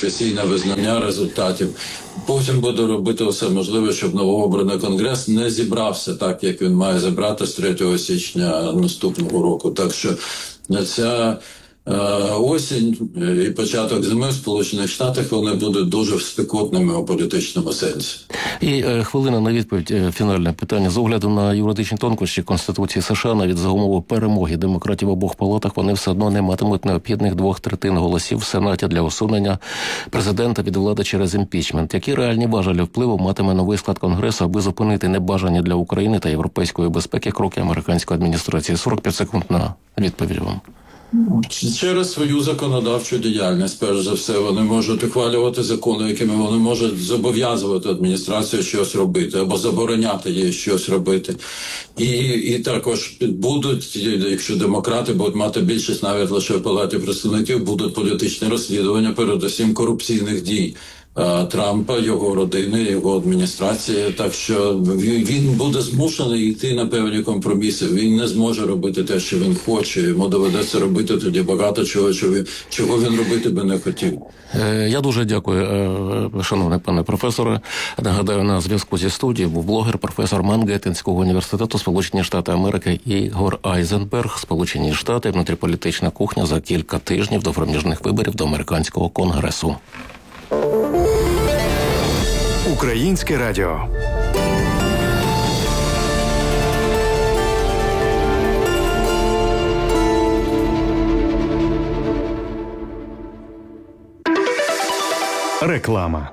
професійне визнання результатів. Потім буде робити все можливе, щоб новообраний Конгрес не зібрався так, як він має зібрати з 3 січня наступного року. Так що ця осінь і початок зими в Сполучених Штатах, вони будуть дуже спекотними у політичному сенсі. І хвилина на відповідь, фінальне питання. З огляду на юридичні тонкощі Конституції США, навіть за умови перемоги демократів в обох палатах, вони все одно не матимуть необхідних 2/3 голосів в Сенаті для усунення президента від влади через імпічмент. Які реальні важелі впливу матиме новий склад Конгресу, аби зупинити небажані для України та європейської безпеки кроки американської адміністрації? 45 секунд на відповідь вам. Через свою законодавчу діяльність, перш за все, вони можуть ухвалювати закони, якими вони можуть зобов'язувати адміністрацію щось робити або забороняти їй щось робити. І також будуть, якщо демократи будуть мати більшість навіть лише в Палаті представників, будуть політичні розслідування, передусім корупційних дій Трампа, його родини, його адміністрації. Так що він буде змушений йти на певні компроміси. Він не зможе робити те, що він хоче. Йому доведеться робити тоді багато чого він робити би не хотів. Я дуже дякую, шановний пане професоре. Нагадаю, на зв'язку зі студією був блогер, професор Мангеттенського університету Сполучені Штати Америки Ігор Айзенберг. Сполучені Штати, внутріполітична кухня за кілька тижнів до проміжних виборів до американського конгресу. Українське радіо. Реклама.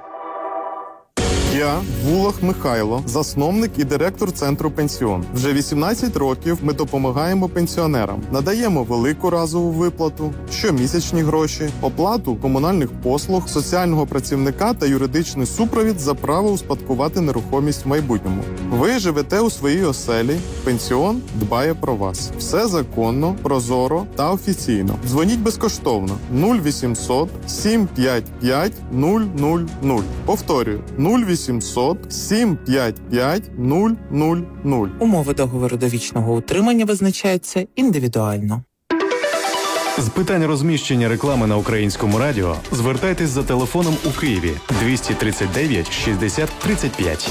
Я Вулах Михайло, засновник і директор Центру Пенсіон. Вже 18 років ми допомагаємо пенсіонерам. Надаємо велику разову виплату, щомісячні гроші, оплату комунальних послуг, соціального працівника та юридичний супровід за право успадкувати нерухомість в майбутньому. Ви живете у своїй оселі, пенсіон дбає про вас. Все законно, прозоро та офіційно. Дзвоніть безкоштовно 0800 755 000. Повторюю, 0800 755 000. Умови договору довічного утримання визначаються індивідуально. З питань розміщення реклами на Українському радіо звертайтесь за телефоном у Києві 239 60 35.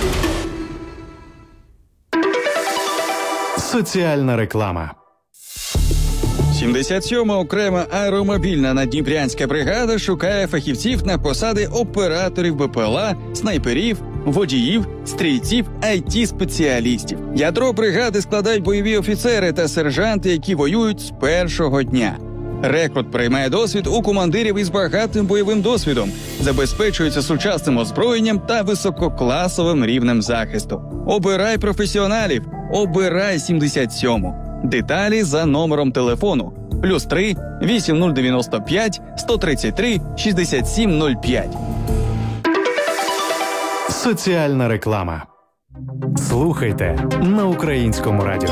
Соціальна реклама. 77-ма окрема аеромобільна наддніпрянська бригада шукає фахівців на посади операторів БПЛА, снайперів, водіїв, стрільців, IT-спеціалістів. Ядро бригади складають бойові офіцери та сержанти, які воюють з першого дня. Рекрут приймає досвід у командирів із багатим бойовим досвідом, забезпечується сучасним озброєнням та висококласовим рівнем захисту. Обирай професіоналів, обирай 77-му. Деталі за номером телефону +3 8095 133 6705. Соціальна реклама. Слухайте на Українському радіо.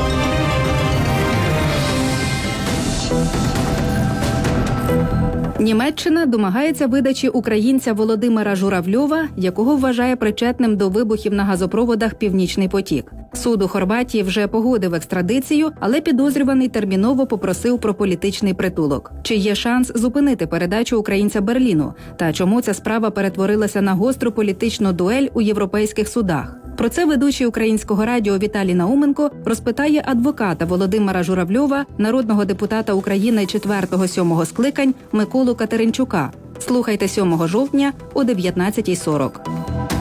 Німеччина домагається видачі українця Володимира Журавльова, якого вважає причетним до вибухів на газопроводах «Північний потік». Суд у Хорватії вже погодив екстрадицію, але підозрюваний терміново попросив про політичний притулок. Чи є шанс зупинити передачу українця Берліну? Та чому ця справа перетворилася на гостру політичну дуель у європейських судах? Про це ведучий Українського радіо Віталій Науменко розпитає адвоката Володимира Журавльова, народного депутата України 4-7 скликань Миколу Катеринчука. Слухайте 7 жовтня о 19:40.